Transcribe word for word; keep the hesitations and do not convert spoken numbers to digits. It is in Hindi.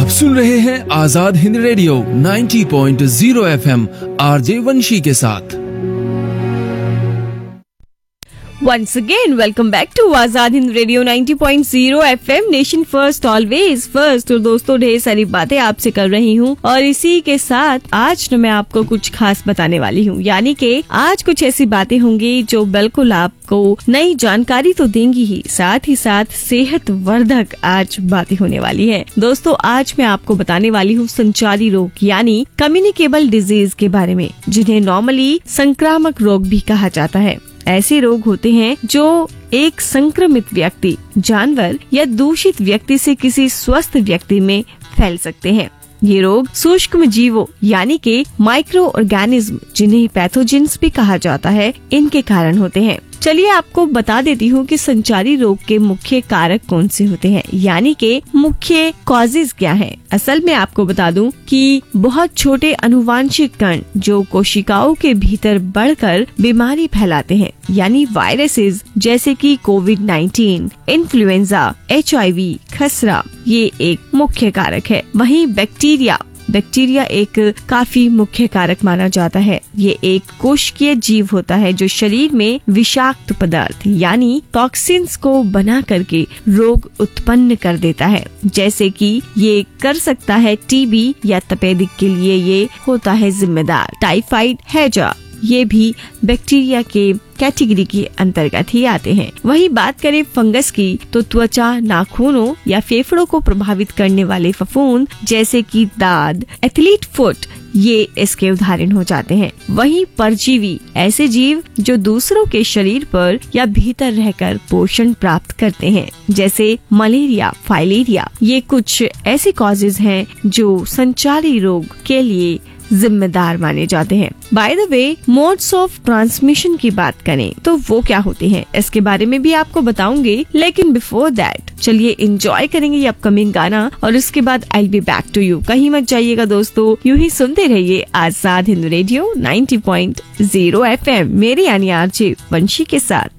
आप सुन रहे हैं आजाद हिंद रेडियो नब्बे पॉइंट शून्य एफएम आरजे वंशी के साथ। Once again, welcome back to Azad Hind radio नब्बे पॉइंट शून्य FM, nation first always first. तो दोस्तों, ढेर सारी बातें आपसे कर रही हूँ और इसी के साथ आज न मैं आपको कुछ खास बताने वाली हूँ। यानी कि आज कुछ ऐसी बातें होंगी जो बिल्कुल आपको नई जानकारी तो देंगी ही, साथ ही साथ सेहत वर्धक आज बातें होने वाली है। दोस्तों, आज मैं आपको बताने वाली हूँ संचारी रोग यानी कम्युनिकेबल डिजीज के बारे में, जिन्हें नॉर्मली संक्रामक रोग भी कहा जाता है। ऐसे रोग होते हैं जो एक संक्रमित व्यक्ति, जानवर या दूषित व्यक्ति से किसी स्वस्थ व्यक्ति में फैल सकते हैं। ये रोग सूक्ष्म जीवों यानी कि माइक्रो ऑर्गेनिज्म, जिन्हें पैथोजेंस भी कहा जाता है, इनके कारण होते हैं। चलिए आपको बता देती हूँ कि संचारी रोग के मुख्य कारक कौन से होते हैं, यानी कि मुख्य कॉजेज क्या हैं। असल में आपको बता दूं कि बहुत छोटे अनुवांशिक कण जो कोशिकाओं के भीतर बढ़कर बीमारी फैलाते हैं, यानी वायरसेस जैसे कि Covid nineteen, influenza, H I we, खसरा, ये एक मुख्य कारक है। वहीं बैक्टीरिया बैक्टीरिया एक काफी मुख्य कारक माना जाता है। ये एक कोशिकीय जीव होता है जो शरीर में विषाक्त पदार्थ यानी टॉक्सिन्स को बना करके रोग उत्पन्न कर देता है। जैसे कि ये कर सकता है टीबी या तपेदिक के लिए ये होता है जिम्मेदार। टाइफाइड, हैजा, ये भी बैक्टीरिया के कैटेगरी के अंतर्गत ही आते हैं। वही बात करें फंगस की, तो त्वचा, नाखूनों या फेफड़ों को प्रभावित करने वाले फफूंद जैसे कि दाद, एथलीट फुट, ये इसके उदाहरण हो जाते हैं। वहीं परजीवी ऐसे जीव जो दूसरों के शरीर पर या भीतर रहकर पोषण प्राप्त करते हैं, जैसे मलेरिया, फाइलेरिया, ये कुछ ऐसे कॉजेज हैं जो संचारी रोग के लिए जिम्मेदार माने जाते हैं। By the way, modes of transmission की बात करें तो वो क्या होते हैं, इसके बारे में भी आपको बताऊंगी। लेकिन बिफोर दैट चलिए एंजॉय करेंगे ये अपकमिंग गाना और उसके बाद I will be back to you. कहीं मत जाइएगा दोस्तों, यूं ही सुनते रहिए आजाद हिंद रेडियो नब्बे पॉइंट शून्य एफएम, मेरे यानी आरजे वंशी के साथ।